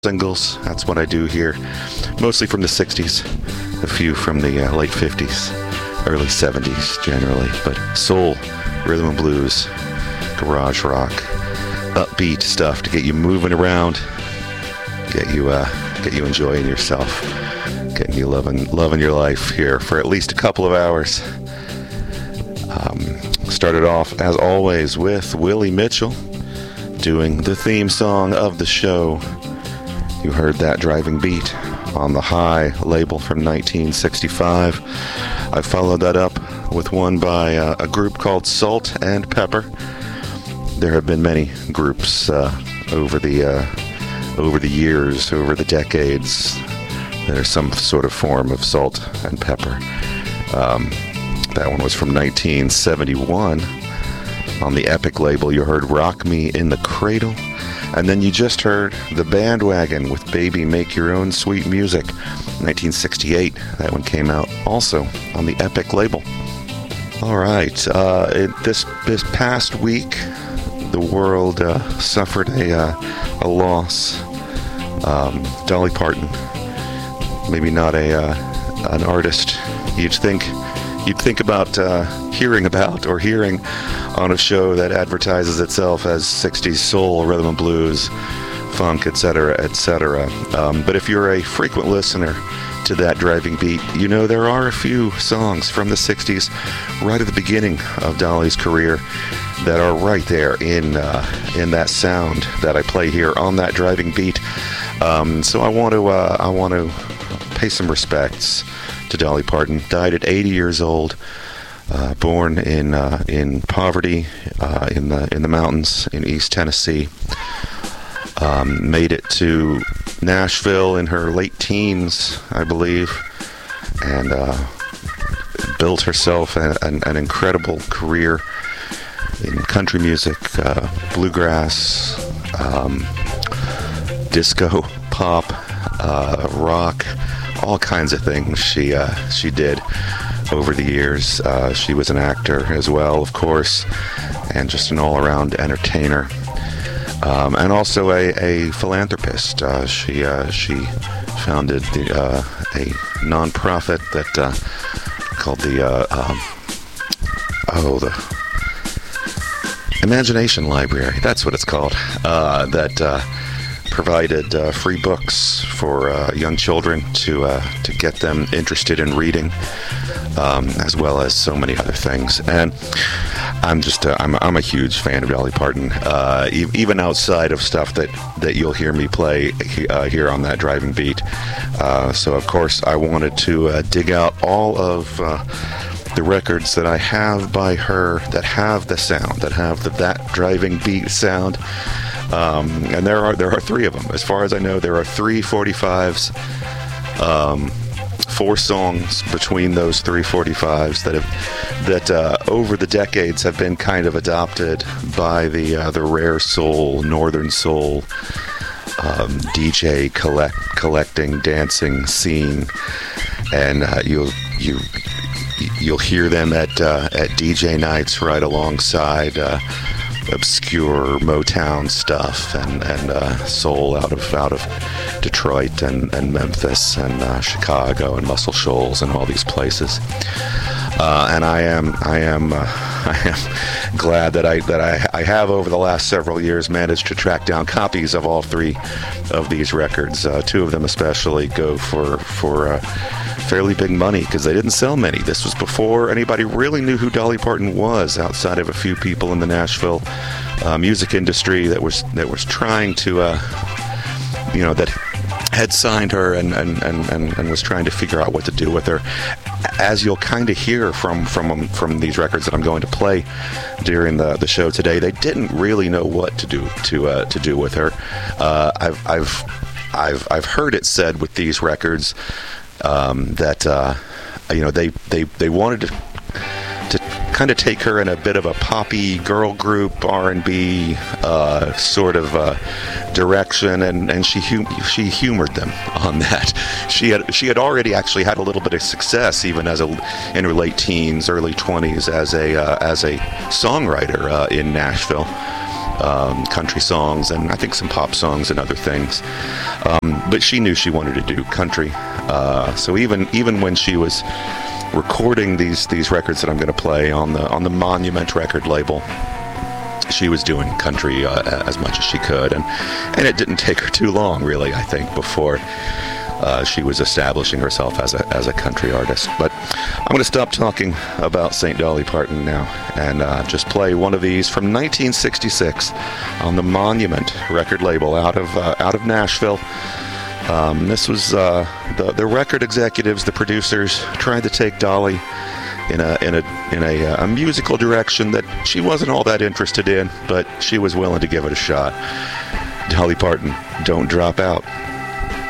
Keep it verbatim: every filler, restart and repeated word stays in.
singles. That's what I do here, mostly from the sixties, a few from the uh, late fifties, early seventies generally, but soul, rhythm and blues, garage rock, upbeat stuff to get you moving around, get you uh, get you enjoying yourself, getting you loving loving your life here for at least a couple of hours. Um, started off as always with Willie Mitchell doing the theme song of the show. You heard that driving beat on the High label from nineteen sixty-five. I followed that up with one by uh, a group called Salt and Pepper. There have been many groups uh, over the uh, over the years, over the decades. There's some sort of form of salt and pepper. Um, that one was from nineteen seventy-one. On the Epic label, you heard Rock Me in the Cradle. And then you just heard The Bandwagon with Baby Make Your Own Sweet Music, nineteen sixty-eight. That one came out also on the Epic label. All right, uh, it, this this past week, the world uh, suffered a uh, a loss. Um, Dolly Parton, maybe not a uh, an artist you'd think you'd think about uh, hearing about or hearing on a show that advertises itself as sixties soul, rhythm and blues, funk, et cetera, et cetera. Um, but if you're a frequent listener to that driving beat, you know there are a few songs from the sixties right at the beginning of Dolly's career that are right there in uh, in that sound that I play here on that driving beat. Um, so I want to uh, I want to pay some respects to Dolly Parton. Died at eighty years old. Uh, born in uh, in poverty uh, in the in the mountains in East Tennessee, um, made it to Nashville in her late teens, I believe, and uh, built herself an, an, an incredible career in country music, uh, bluegrass, um, disco, pop, uh, rock, all kinds of things she uh, she did over the years. Uh, she was an actor as well, of course, and just an all-around entertainer, um, and also a, a philanthropist. Uh, she uh, she founded the, uh, a non-profit that uh, called the uh, um, oh the Imagination Library. That's what it's called. Uh, that uh, provided uh, free books for uh, young children to uh, to get them interested in reading. Um, as well as so many other things, and I'm just uh, I'm I'm a huge fan of Dolly Parton, uh, e- even outside of stuff that, that you'll hear me play uh, here on that driving beat. Uh, so of course I wanted to uh, dig out all of uh, the records that I have by her that have the sound, that have the, that driving beat sound, um, and there are there are three of them. As far as I know, there are three forty-fives. Um, Four songs between those three forty-fives that have that uh, over the decades have been kind of adopted by the uh, the rare soul, northern soul, um, D J collect collecting dancing scene, and uh, you'll you you'll hear them at uh, at D J nights right alongside Uh, obscure Motown stuff and and uh, soul out of out of Detroit and, and Memphis and uh, Chicago and Muscle Shoals and all these places. Uh, and I am I am uh, I am glad that I that I, I have over the last several years managed to track down copies of all three of these records. Uh, two of them especially go for for uh, fairly big money because they didn't sell many. This was before anybody really knew who Dolly Parton was, outside of a few people in the Nashville uh, music industry that was that was trying to uh, you know that had signed her and, and, and, and, and was trying to figure out what to do with her. As you'll kind of hear from from from these records that I'm going to play during the, the show today, they didn't really know what to do to uh, to do with her. Uh, I've I've I've I've heard it said with these records um, that uh, you know they, they, they wanted to to kind of take her in a bit of a poppy girl group R and B uh, sort of uh, direction, and, and she hum- she humored them on that. She had she had already actually had a little bit of success even as a in her late teens, early twenties as a uh, as a songwriter uh, in Nashville. um, country songs, and I think some pop songs and other things. Um, but she knew she wanted to do country. Uh, so even even when she was recording these these records that I'm going to play on the on the Monument record label, she was doing country uh, as much as she could, and and it didn't take her too long, really, I think, before uh, she was establishing herself as a as a country artist. But I'm going to stop talking about Saint Dolly Parton now and uh, just play one of these from nineteen sixty-six on the Monument record label out of uh, out of Nashville. Um, this was uh, the the record executives, the producers, trying to take Dolly in a in a in a, uh, a musical direction that she wasn't all that interested in, but she was willing to give it a shot. Dolly Parton, Don't Drop Out.